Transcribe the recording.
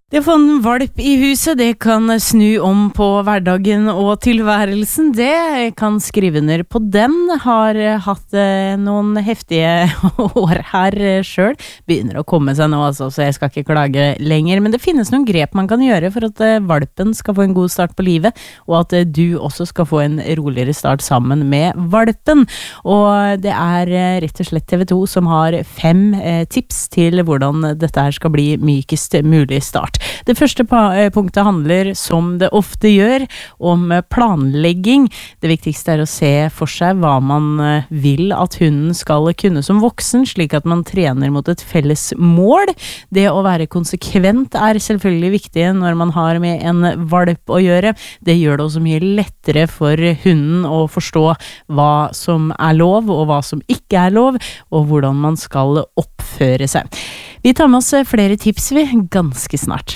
Det å få en valp i huset, det kan snu om på hverdagen og tilværelsen. Det kan skrive under på den. Har hatt noen heftige år her selv. Begynner å komme seg nå, altså, så jeg skal ikke klage lenger. Men det finnes noen grep man kan gjøre for at valpen skal få en god start på livet, og at du også skal få en roligere start sammen med valpen. Og det er rett og slett TV 2 som har 5 tips til hvordan dette her skal bli mykest mulig start. Det første punktet handler, som det ofte gjør, om planlegging. Det viktigste er å se for seg hva man vil at hunden skal kunne som voksen, slik at man trener mot et felles mål. Det å være konsekvent er selvfølgelig viktig når man har med en valp å gjøre. Det gjør det også mye lettere for hunden å forstå hva som er lov og hva som ikke er lov, og hvordan man skal oppføre seg. Vi tar med oss flere tips ganske snart.